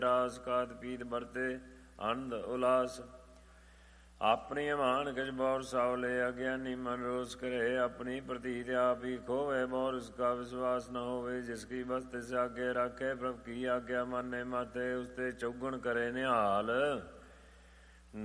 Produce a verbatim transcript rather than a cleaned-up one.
ਰਾਸ ਕਾਤ ਪੀਤ ਵਰਤੇ ਆਨੰਦ ਉਲਾਸ। ਆਪਣੀ ਅਮਾਨ ਕਿਛ ਬੌਰ ਸਾਵਲੇ ਅਗਿਆਨੀ ਮਨ ਰੋਸ ਕਰੇ। ਆਪਣੀ ਪ੍ਰਤੀਤ ਆਪ ਹੀ ਖੋਵੇ ਬੌਰ ਉਸਕਾ ਵਿਸ਼ਵਾਸ ਨ ਹੋਵੇ। ਜਿਸ ਕੀ ਬਸ ਤਿਸ ਆਗੇ ਰਾਖੇ ਪ੍ਰਭ ਕੀ ਆਗਿਆ ਮਾਨੇ ਮਾਤੇ। ਉਸ ਤੇ ਚੌਗਣ ਕਰੇ ਨਿਹਾਲ